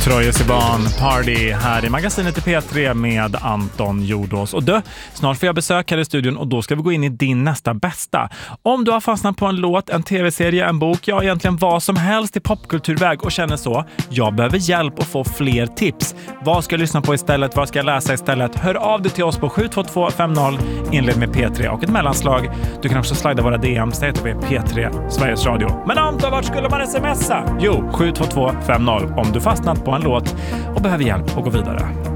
Troye Sivan Party här i magasinet i P3 med Anton Jordås. Och snart får jag besök här i studion och då ska vi gå in i din nästa bästa. Om du har fastnat på en låt, en tv-serie, en bok, ja egentligen vad som helst i popkulturväg och känner så, jag behöver hjälp och få fler tips. Vad ska jag lyssna på istället? Vad ska jag läsa istället? Hör av dig till oss på 72250, inled med P3 och ett mellanslag. Du kan också slida våra DMs, det heter vi P3 Sveriges Radio. Men Anton, vart skulle man smsa? Jo, 72250 om du fastnat på en låt och behöver hjälp att gå vidare.